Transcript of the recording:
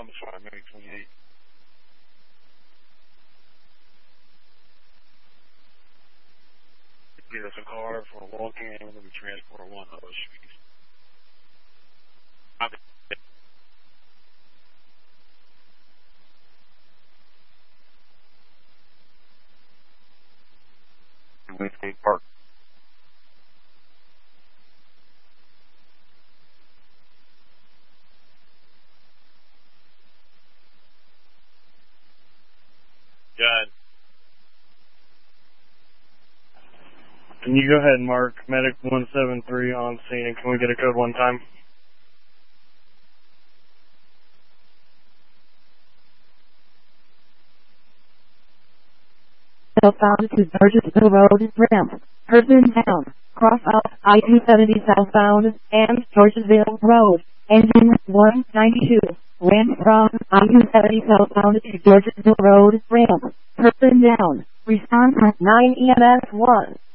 5, maybe 28. Get us a car for a walk-in, and we're going to transport one of those streets. State Park. John. Can you go ahead and mark Medic 173 on scene, and can we get a code one time? Southbound to Georgesville Road, ramp, person down, cross out I-270 southbound, and Georgesville Road, engine 192, ramp from I-270 southbound to Georgesville Road, ramp, person down, response 9 EMS 1.